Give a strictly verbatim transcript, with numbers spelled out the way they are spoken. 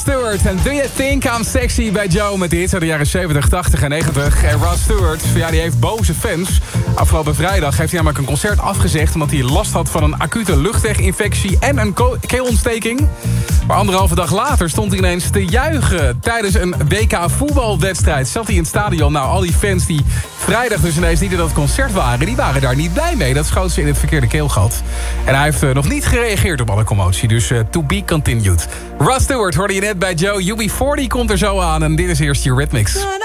Stewart en Do You Think I'm Sexy bij Joe met de hits uit de jaren zeventig, tachtig en negentig. En Rod Stewart, ja, die heeft boze fans. Afgelopen vrijdag heeft hij namelijk een concert afgezegd omdat hij last had van een acute luchtweginfectie en een keelontsteking. Maar anderhalve dag later stond hij ineens te juichen tijdens een W K voetbalwedstrijd. Zat hij in het stadion. Nou, al die fans die vrijdag dus ineens niet in dat concert waren, die waren daar niet blij mee. Dat schoot ze in het verkeerde keelgat. En hij heeft uh, nog niet gereageerd op alle commotie. Dus uh, to be continued. Rod Stewart hoorde je net bij Joe. U B forty komt er zo aan en dit is eerst Eurythmics.